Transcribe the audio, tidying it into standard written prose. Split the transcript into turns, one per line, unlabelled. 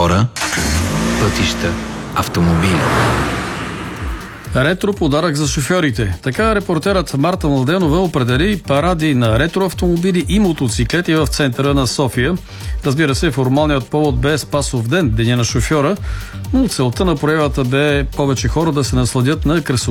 хора, пътища, автомобили.
Ретро подарък за шофьорите. Така репортерът Марта Младенова определи паради на ретроавтомобили и мотоциклети в центъра на София. Разбира се, формалният повод бе Спасов ден, деня на шофьора, но целта на проявата бе повече хора да се насладят на красота